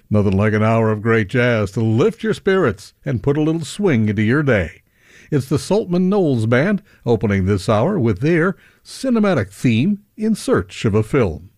Nothing like an hour of great jazz to lift your spirits and put a little swing into your day. It's the Saltman Knowles Band opening this hour with their cinematic theme, In Search of a Film.